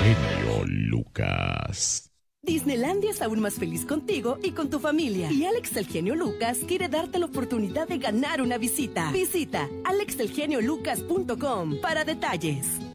genio Lucas. Disneylandia es aún más feliz contigo y con tu familia. Y Alex el genio Lucas quiere darte la oportunidad de ganar una visita. Visita alexelgeniolucas.com para detalles.